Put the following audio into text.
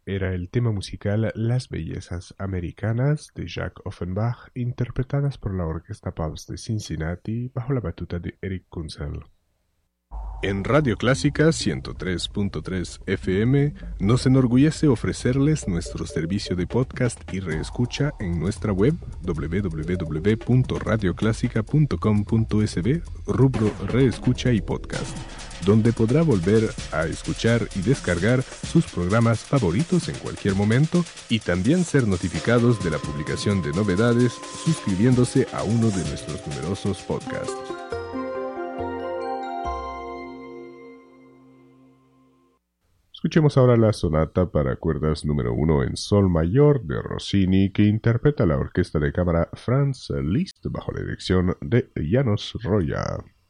era el tema musical Las Bellezas Americanas de Jacques Offenbach, interpretadas por la Orquesta Pabst de Cincinnati bajo la batuta de Eric Kunzel. En Radio Clásica 103.3 FM nos enorgullece ofrecerles nuestro servicio de podcast y reescucha en nuestra web www.radioclásica.com.sb, rubro Reescucha y Podcast, donde podrá volver a escuchar y descargar sus programas favoritos en cualquier momento y también ser notificados de la publicación de novedades suscribiéndose a uno de nuestros numerosos podcasts. Escuchemos ahora la sonata para cuerdas número 1 en sol mayor de Rossini, que interpreta la orquesta de cámara Franz Liszt bajo la dirección de János Roya.